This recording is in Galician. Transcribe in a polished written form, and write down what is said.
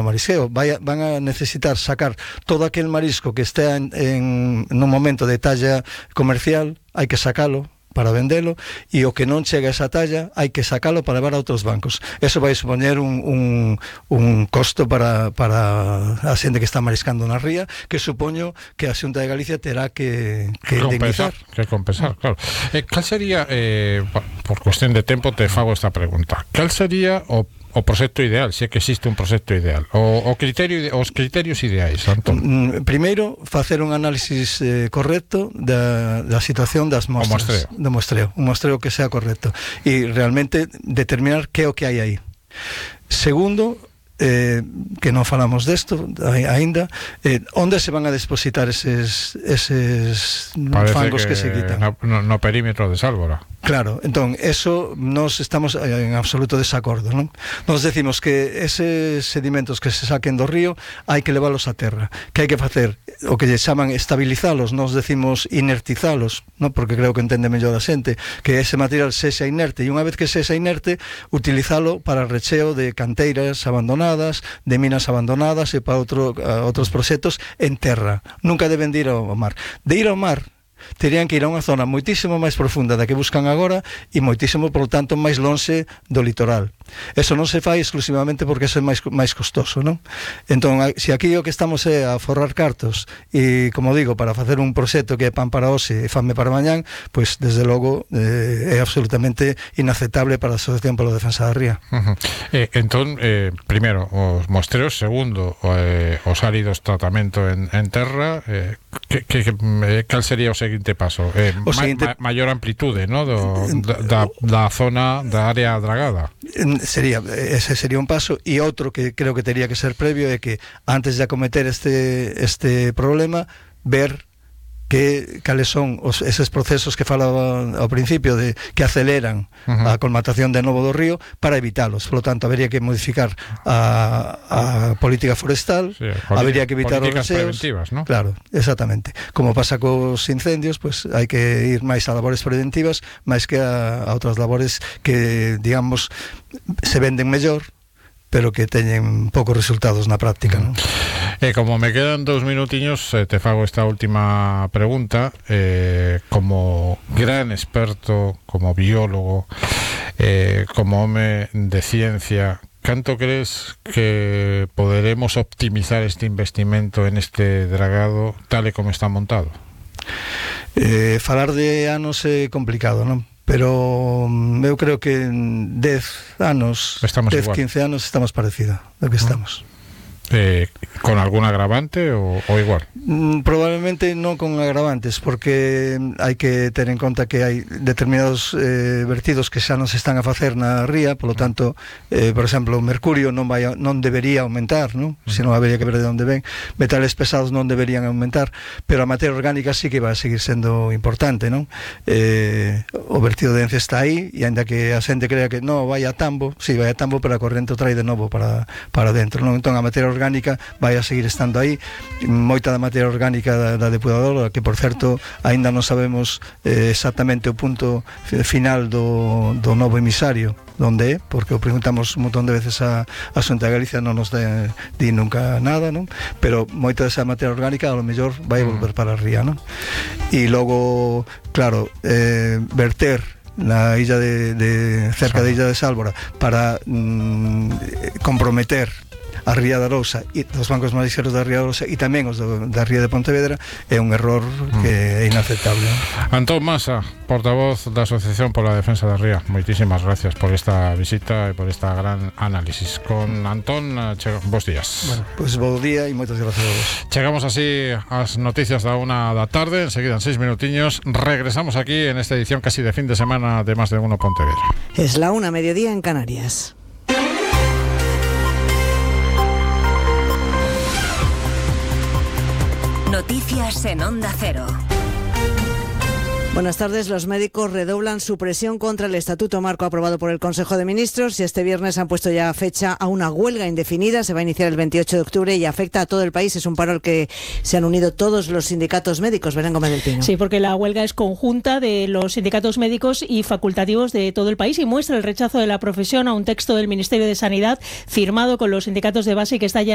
marisqueo. Van a necesitar sacar todo aquel marisco que esté en un momento de talla comercial, hai que sacalo para vendelo, e o que non chega a esa talla hai que sacalo para levar a outros bancos. Eso vai supoñer un costo para a xente que está mariscando na ría, que supoño que a Xunta de Galicia terá que indemnizar. Que compensar, claro. Cal sería, por cuestión de tempo te fago esta pregunta, cal sería o proxecto ideal, se é que existe un proxecto ideal, os criterios ideais, Antón? Primeiro, facer un análisis correcto da situación das mostras, do mostreo, un mostreo que sea correcto, e realmente determinar que é o que hai aí. Segundo, que non falamos desto aínda, onde se van a depositar eses fangos que se quitan? No perímetro de Sálvora. Claro, entón, eso nos estamos en absoluto desacordo, non? Nos decimos que eses sedimentos que se saquen do río hai que leválos a terra, que hai que facer o que lle chaman estabilizalos, nos decimos inertizalos, non? Porque creo que entende mellor a xente, que ese material sexa inerte, e unha vez que sexa inerte, utilizalo para recheo de canteiras abandonadas, de minas abandonadas e para outros proxectos en terra. Nunca deben de ir ao mar. De ir ao mar, terían que ir a unha zona moitísimo máis profunda da que buscan agora e moitísimo, por lo tanto, máis lonxe do litoral. Eso non se fai exclusivamente porque eso é máis costoso, non? Entón, se aquí o que estamos é a forrar cartos e, como digo, para facer un proxecto que é pan para hoxe e fame para mañán, pois, desde logo, é absolutamente inaceptable para a Asociación pola Defensa da Ría. Entón, primeiro, os mostreos, segundo, os áridos tratamento en terra, cal sería o seguinte paso? Maior amplitude, no? da zona da área dragada. Ese sería un paso, e outro que creo que tería que ser previo é que antes de acometer este problema, ver cales son eses procesos que falaba ao principio de que aceleran a colmatación de novo do río para evitalos. Por lo tanto, habería que modificar a política forestal, habería que evitar os reseos, ¿no? Claro, exactamente. Como pasa cos incendios, pues hai que ir máis a labores preventivas, máis que a outras labores que, digamos, se venden mellor, pero que teñen poucos resultados na práctica, non? Como me quedan 2 minutiños, te fago esta última pregunta. Como gran experto, como biólogo, como home de ciencia, canto crees que poderemos optimizar este investimento en este dragado tal e como está montado? Falar de anos é complicado, non? Pero eu creo que en 10 anos, 10-15 anos estamos parecida do que estamos. ¿Con algún agravante o igual? Probablemente non con agravantes, porque hai que ter en conta que hai determinados vertidos que xa non se están a facer na ría, polo tanto, por exemplo, o mercurio non debería aumentar, non? Senón habería que ver de onde ven. Metales pesados non deberían aumentar, pero a materia orgánica sí que vai a seguir sendo importante, non? O vertido de Ence está aí, e ainda que a xente crea que non, vai a tambo, sí, vai a tambo, pero a corrente o trae de novo para dentro, non? Entón, a materia orgánica vai a seguir estando aí. Moita da materia orgánica da depuradora, que por certo aínda non sabemos exactamente o punto final do novo emisario, donde é, porque o preguntamos un montón de veces a Xunta de Galicia, non nos di nunca nada, non? Pero moita desa materia orgánica a lo mellor vai volver para a ría, non? E logo, claro, verter na illa cerca da illa de Sálvora para comprometer a Ría da Arousa e os bancos marisqueiros da Ría da Arousa e tamén os da Ría de Pontevedra é un error que é inaceptable. Antón Masa, portavoz da Asociación pola Defensa da Ría, moitísimas gracias por esta visita e por esta gran análisis. Con Antón, bons días. Bueno, pois bo día e moitas gracias a vos. Chegamos así ás noticias da 1 da tarde, enseguida en 6 minutiños regresamos aquí en esta edición casi de fin de semana de Más de Uno Pontevedra. Es la 1, mediodía en Canarias. Noticias en Onda Cero. Buenas tardes. Los médicos redoblan su presión contra el Estatuto Marco aprobado por el Consejo de Ministros y este viernes han puesto ya fecha a una huelga indefinida. Se va a iniciar el 28 de octubre y afecta a todo el país. Es un paro al que se han unido todos los sindicatos médicos. Belén Gómez del Pino. Sí, porque la huelga es conjunta de los sindicatos médicos y facultativos de todo el país y muestra el rechazo de la profesión a un texto del Ministerio de Sanidad firmado con los sindicatos de base y que está ya